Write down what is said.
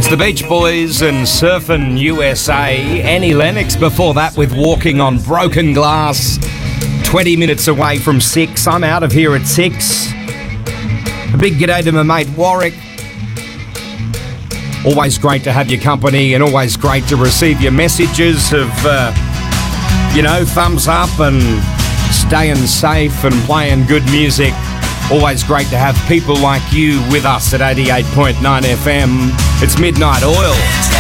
It's the Beach Boys and Surfin' USA. Annie Lennox before that with Walking on Broken Glass. 20 minutes away from 6. I'm out of here at 6. A big g'day to my mate Warwick. Always great to have your company and always great to receive your messages of, thumbs up and staying safe and playing good music. Always great to have people like you with us at 88.9 FM. It's Midnight Oil.